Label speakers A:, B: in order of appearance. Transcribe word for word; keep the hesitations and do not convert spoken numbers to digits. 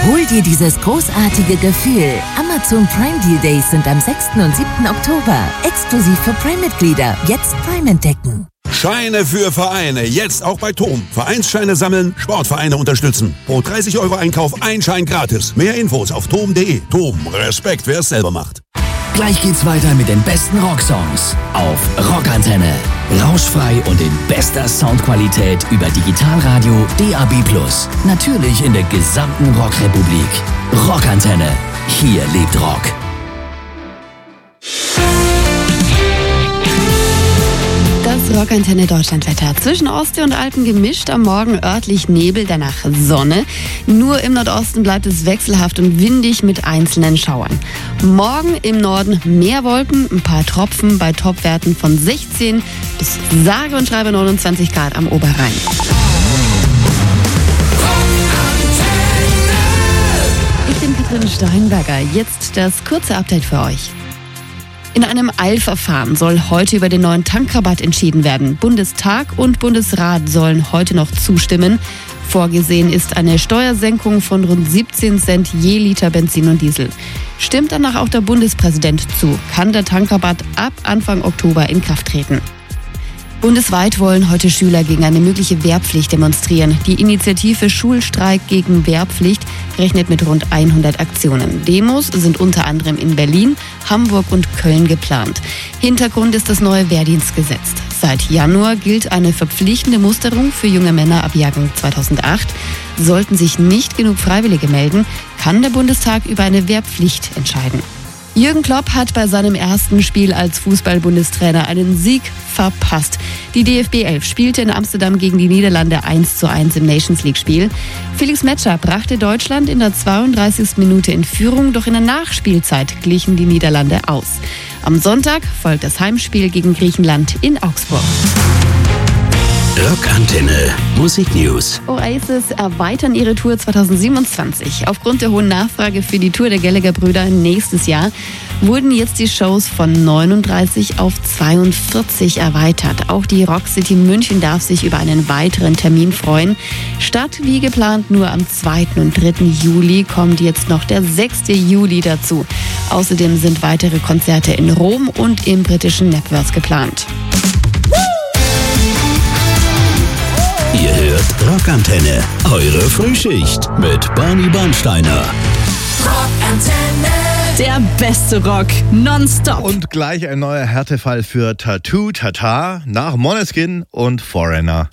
A: Hol dir dieses großartige Gefühl. Amazon Prime Deal Days sind am sechsten und siebten Oktober. Exklusiv für Prime-Mitglieder. Jetzt Prime entdecken.
B: Scheine für Vereine, jetzt auch bei T O M. Vereinsscheine sammeln, Sportvereine unterstützen. Pro dreißig Euro Einkauf ein Schein gratis. Mehr Infos auf tom punkt de. T O M, Respekt, wer es selber macht.
C: Gleich geht's weiter mit den besten Rocksongs auf Rockantenne. Rauschfrei und in bester Soundqualität über Digitalradio D A B plus. Natürlich in der gesamten Rockrepublik. Rockantenne. Hier lebt Rock.
D: Das Rockantenne Deutschlandwetter. Zwischen Ostsee und Alpen gemischt, am Morgen örtlich Nebel, danach Sonne. Nur im Nordosten bleibt es wechselhaft und windig mit einzelnen Schauern. Morgen im Norden mehr Wolken, ein paar Tropfen bei Topwerten von sechzehn bis sage und schreibe neunundzwanzig Grad am Oberrhein. Ich bin Katrin Steinberger. Jetzt das kurze Update für euch. In einem Eilverfahren soll heute über den neuen Tankrabatt entschieden werden. Bundestag und Bundesrat sollen heute noch zustimmen. Vorgesehen ist eine Steuersenkung von rund siebzehn Cent je Liter Benzin und Diesel. Stimmt danach auch der Bundespräsident zu, kann der Tankrabatt ab Anfang Oktober in Kraft treten. Bundesweit wollen heute Schüler gegen eine mögliche Wehrpflicht demonstrieren. Die Initiative Schulstreik gegen Wehrpflicht rechnet mit rund hundert Aktionen. Demos sind unter anderem in Berlin, Hamburg und Köln geplant. Hintergrund ist das neue Wehrdienstgesetz. Seit Januar gilt eine verpflichtende Musterung für junge Männer ab Jahrgang zweitausendacht. Sollten sich nicht genug Freiwillige melden, kann der Bundestag über eine Wehrpflicht entscheiden. Jürgen Klopp hat bei seinem ersten Spiel als Fußball-Bundestrainer einen Sieg verpasst. Die D F B elf spielte in Amsterdam gegen die Niederlande eins zu eins im Nations-League-Spiel. Felix Metscher brachte Deutschland in der zweiunddreißigsten Minute in Führung, doch in der Nachspielzeit glichen die Niederlande aus. Am Sonntag folgt das Heimspiel gegen Griechenland in Augsburg.
C: Rockantenne Musik News.
D: Oasis erweitern ihre Tour zweitausendsiebenundzwanzig. Aufgrund der hohen Nachfrage für die Tour der Gallagher-Brüder nächstes Jahr wurden jetzt die Shows von neununddreißig auf zweiundvierzig erweitert. Auch die Rock City München darf sich über einen weiteren Termin freuen. Statt wie geplant nur am zweiten und dritten Juli kommt jetzt noch der sechste Juli dazu. Außerdem sind weitere Konzerte in Rom und im britischen Knebworth geplant.
C: Ihr hört Rockantenne, eure Frühschicht mit Barney Bernsteiner.
E: Rockantenne.
F: Der beste Rock, nonstop.
G: Und gleich ein neuer Härtefall für Tattoo Tata nach Måneskin und Foreigner.